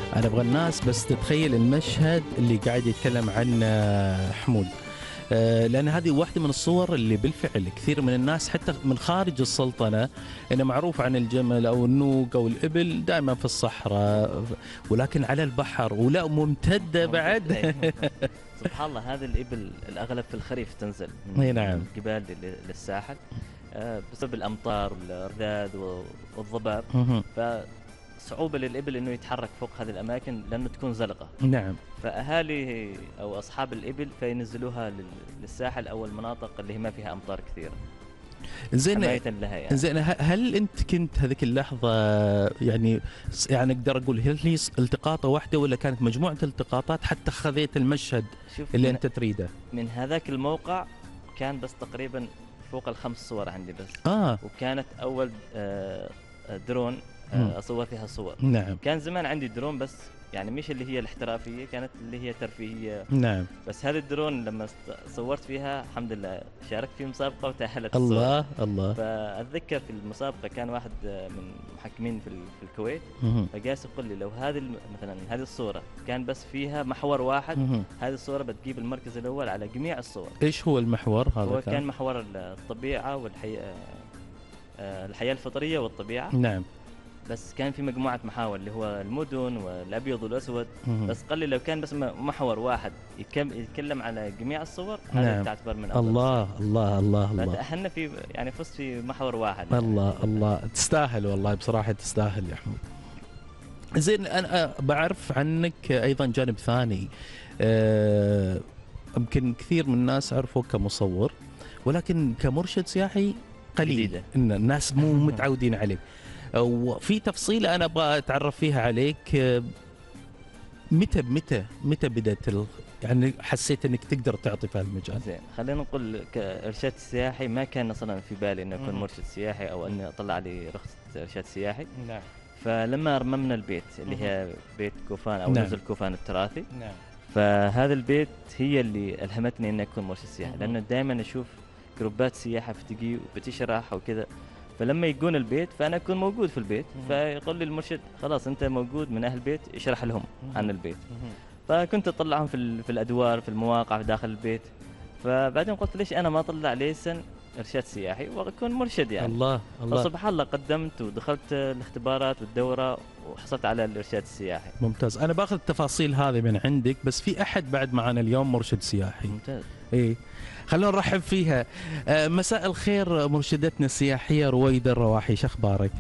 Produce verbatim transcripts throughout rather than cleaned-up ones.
أنا أبغى الناس بس تتخيل المشهد اللي قاعد يتكلم عنه حمود، آه، لأن هذه واحدة من الصور اللي بالفعل كثير من الناس حتى من خارج السلطنة، إنه معروف عن الجمل أو النوق أو الإبل دائما في الصحراء، ولكن على البحر ولا ممتدة بعد. سبحان الله، هذه الإبل الأغلب في الخريف تنزل أي من نعم. الجبال لل- للساحل آه، بسبب الأمطار والرذاذ والضباب، مهم. فصعوبة للإبل إنه يتحرك فوق هذه الأماكن لأنه تكون زلقة. نعم. فأهالي أو أصحاب الإبل فينزلوها لل- للساحل أو المناطق اللي هي ما فيها أمطار كثيرة زين حماية لها يعني. زين ه- هل انت كنت هذيك اللحظه يعني س- يعني اقدر اقول هل هي س- التقاطه واحده ولا كانت مجموعه التقاطات حتى خذيت المشهد شوف، اللي من, انت تريده؟ من هذاك الموقع كان بس تقريبا فوق الخمس صور عندي بس. اه وكانت أول آه، آه، درون مم. آه، أصور فيها صور. نعم كان زمان عندي درون بس يعني مش اللي هي الاحترافية، كانت اللي هي ترفيهية. نعم. بس هذه الدرون لما است- صورت فيها الحمد لله شاركت في مسابقة وتأهلت الصور. الله الله. فأتذكر في المسابقة كان واحد من محكمين في ال- في الكويت مهم. فجالس يقول لي لو هذه الم- مثلا هذه الصورة كان بس فيها محور واحد، مهم. هذه الصورة بتجيب المركز الأول على جميع الصور. ايش هو المحور هذا؟ هو كان محور الطبيعة والحياة، الحياة الفطرية والطبيعة. نعم. بس كان في مجموعة محاور اللي هو المدن والأبيض والأسود. مهم. بس قال لي لو كان بس م- محور واحد يتكم- يتكلم على جميع الصور نعم. هذا تعتبر من أفضل الله الله الله الله فتأهلنا في يعني فزت في محور واحد. الله الله تستاهل والله بصراحة تستاهل يا حمود. زين أنا بعرف عنك أيضا جانب ثاني، آه، يمكن كثير من الناس عرفوك كمصور ولكن كمرشد سياحي قليل، جديدة. إن الناس مو متعودين عليك. وفي تفصيلة أنا أبغى أتعرف فيها عليك، آه، متى متى متى بدأت ال... يعني حسيت إنك تقدر تعطي في هالمجال؟ زين خلينا نقول كإرشاد سياحي ما كان أصلا في بالي إني أكون مم. مرشد سياحي أو إني أطلع لي رخصة إرشاد سياحي. نعم فلما رممنا البيت اللي هي بيت كوفان أو نعم. نزل كوفان التراثي، نعم فهذا البيت هي اللي ألهمتني إني أكون مرشد سياحي. مم. لأنه دائما أشوف جروبات سياحة بتجي وبتشرح وكذا، فلما يجون البيت فأنا أكون موجود في البيت، مم. فيقول لي المرشد خلاص أنت موجود من أهل البيت اشرح لهم مم. عن البيت. مهم. فكنت أطلعهم في, ال- في الأدوار في المواقع في داخل البيت. فبعدين قلت ليش أنا ما أطلع ليسن إرشاد سياحي وأكون مرشد يعني. الله الله فسبحان الله قدمت ودخلت الاختبارات والدورة وحصلت على الإرشاد السياحي. ممتاز. أنا باخذ التفاصيل هذه من عندك، بس في أحد بعد معنا اليوم مرشد سياحي. ممتاز. إيه خلونا نرحب فيها. آه، مساء الخير مرشدتنا السياحية رويدة الرواحي، شو أخبارك؟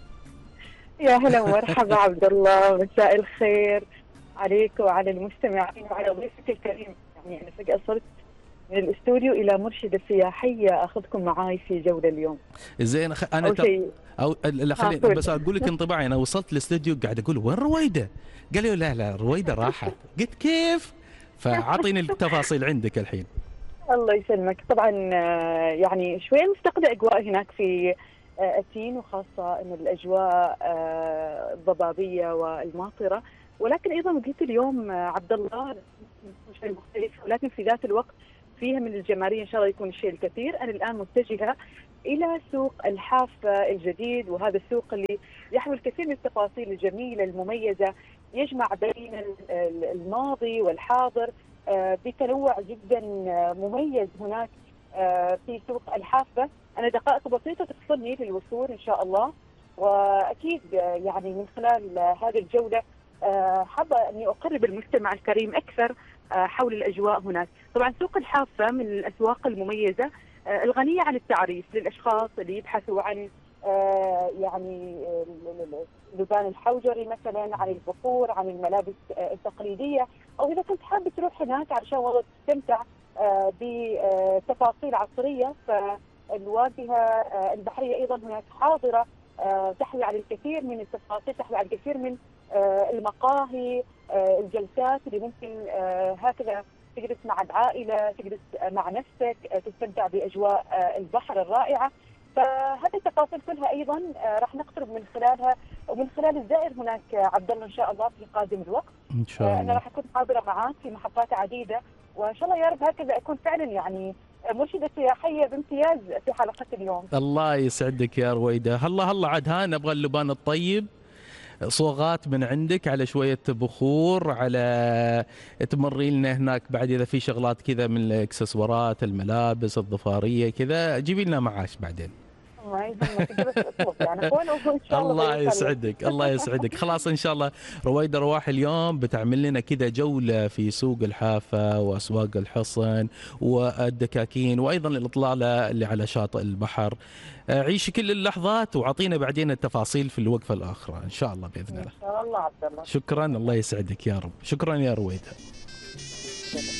يا هلا ومرحبا عبد الله، مساء الخير عليك وعلى المستمعين وعلى ضيفك الكريم. يعني أنا فجأة صرت من الاستوديو إلى مرشدة سياحية أخذكم معاي في جولة اليوم. زين خ... أنا أول تق... شيء أو لا خليني قول. بس أقول لك انطباعي. أنا وصلت الاستوديو قاعد أقول وين رويدة؟ قال لي لا لا رويدة راحت. قلت كيف؟ فأعطيني التفاصيل عندك الحين. الله يسلمك. طبعا آه، يعني شوي مفتقدة أجواء هناك في آه، أتين، وخاصة أن الأجواء آه، الضبابية والماطرة، ولكن أيضا جيت اليوم آه، عبد الله شيء مختلف، ولكن في ذات الوقت فيها من الجمالية إن شاء الله يكون الشيء الكثير. أنا الآن متجهة إلى سوق الحافة الجديد، وهذا السوق اللي يحمل كثير من التفاصيل الجميلة المميزة، يجمع بين ال- ال- الماضي والحاضر آه، بتنوع جدا آه، مميز هناك آه، في سوق الحافة. أنا دقائق بسيطة تفصلني للوصول إن شاء الله، وأكيد آه، يعني من خلال آه، هذه الجولة آه، حابة أني أقرب المستمع الكريم أكثر آه، حول الأجواء هناك. طبعا سوق الحافة من الأسواق المميزة آه، الغنية عن التعريف للأشخاص اللي يبحثوا عن آه، يعني آه، اللبان الحوجري مثلا، عن البخور، عن الملابس آه، التقليدية، أو إذا كنت حابب تروح هناك عشان والله تستمتع آه، بتفاصيل عصرية، فالواجهة آه، البحرية أيضا هناك حاضرة آه، تحوي على الكثير من التفاصيل، تحوي على الكثير من آه، المقاهي، آه، الجلسات اللي ممكن آه، هكذا تجلس مع العائلة، تجلس مع نفسك، آه، تستمتع بأجواء آه، البحر الرائعة. فهذه التفاصيل كلها أيضا آه، راح نقترب من خلالها ومن خلال الزائر هناك آه، عبد الله إن شاء الله في قادم الوقت. إن شاء آه، أنا الله. راح أكون حاضرة معاك في محطات عديدة، وإن شاء الله يا رب هكذا أكون فعلا يعني مرشدة سياحية بامتياز في حلقة اليوم. الله يسعدك يا رويدة. هلا هلا عاد ها نبغى اللبان الطيب. صوغات من عندك، على شويه بخور، على تمري لنا هناك بعد اذا في شغلات كذا من الاكسسوارات، الملابس الظفاريه كذا، جيبي لنا معاش بعدين. ما يهمك، بس اطلب يعني اخوان وان شاء الله الله بيوصل لك. يسعدك، الله يسعدك. خلاص ان شاء الله رويدة رواح اليوم بتعمل لنا كذا جوله في سوق الحافه واسواق الحصن والدكاكين، وايضا الاطلاله اللي على شاطئ البحر. عيشي كل اللحظات واعطينا بعدين التفاصيل في الوقفه الاخرى ان شاء الله باذن الله. ان شاء الله عبد الله. شكرا، الله يسعدك يا رب. شكرا يا رويدة.